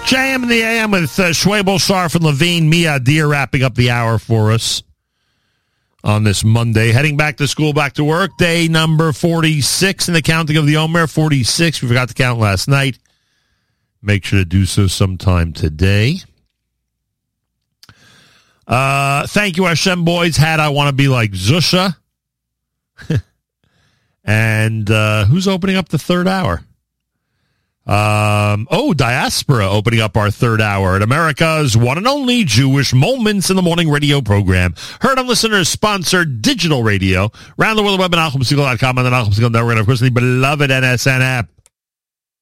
JM in the AM with Schwebel, Sharf, and Levine. Mia Deer wrapping up the hour for us on this Monday. Heading back to school, back to work. Day number 46 in the counting of the Omer. 46. We forgot to count last night. Make sure to do so sometime today. Thank you, Hashem boys. Had I want to be like Zusha. And who's opening up the third hour? Diaspora opening up our third hour at America's one and only Jewish Moments in the Morning radio program. Heard on listeners-sponsored digital radio. Around the world, web at NachumSegal.com and the Nachum Segal Network, and of course the beloved NSN app.